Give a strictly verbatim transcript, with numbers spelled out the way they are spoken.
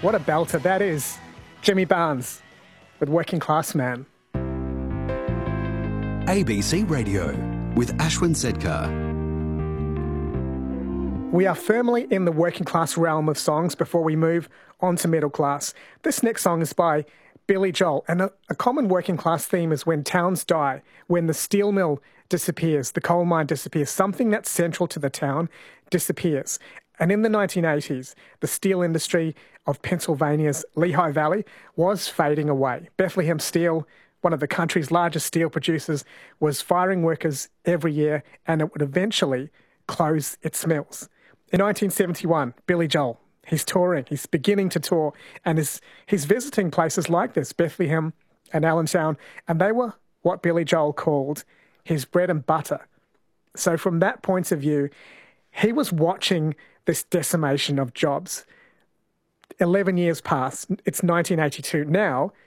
What a belter that is. Jimmy Barnes with Working Class Man. A B C Radio with Ashwin Sedkar. We are firmly in the working class realm of songs before we move on to middle class. This next song is by Billy Joel, and a, a common working class theme is when towns die, when the steel mill disappears, the coal mine disappears, something that's central to the town disappears. And in the nineteen eighties, the steel industry of Pennsylvania's Lehigh Valley was fading away. Bethlehem Steel, one of the country's largest steel producers, was firing workers every year, and it would eventually close its mills. In nineteen seventy-one, Billy Joel, he's touring, he's beginning to tour, and he's, he's visiting places like this, Bethlehem and Allentown, and they were what Billy Joel called his bread and butter. So from that point of view, he was watching this decimation of jobs. Eleven years past, it's nineteen eighty-two. Now,